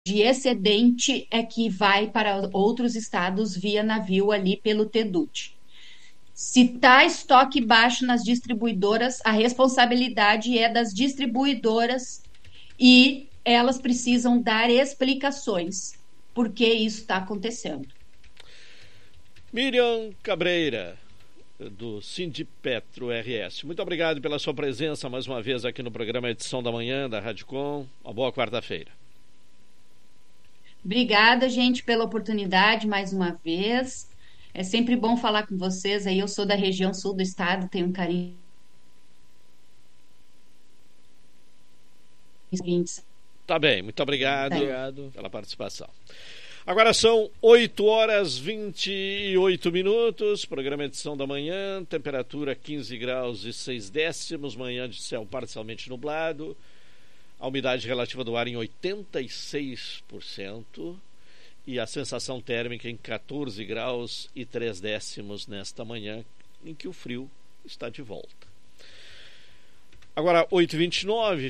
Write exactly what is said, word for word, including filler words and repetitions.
de excedente é que vai para outros estados via navio ali pelo TEDUT. Se está estoque baixo nas distribuidoras, a responsabilidade é das distribuidoras e elas precisam dar explicações por que isso está acontecendo. Miriam Cabreira, do Sindipetro R S. Muito obrigado pela sua presença mais uma vez aqui no programa Edição da Manhã da Rádio Com. Uma boa quarta-feira. Obrigada, gente, pela oportunidade mais uma vez. É sempre bom falar com vocês. Aí eu sou da região sul do estado, tenho um carinho. Tá bem, muito obrigado, Tá. obrigado pela participação. Agora são oito horas e vinte e oito minutos, programa Edição da Manhã, temperatura quinze graus e seis décimos, manhã de céu parcialmente nublado, a umidade relativa do ar em oitenta e seis por cento e a sensação térmica em quatorze graus e três décimos nesta manhã, em que o frio está de volta. Agora oito e vinte e nove,